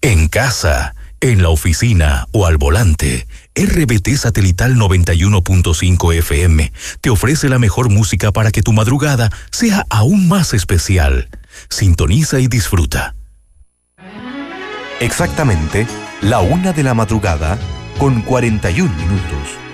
En casa, en la oficina o al volante, RBT Satelital 91.5 FM te ofrece la mejor música para que tu madrugada sea aún más especial. Sintoniza y disfruta. Exactamente, la 1 de la madrugada con 41 minutos.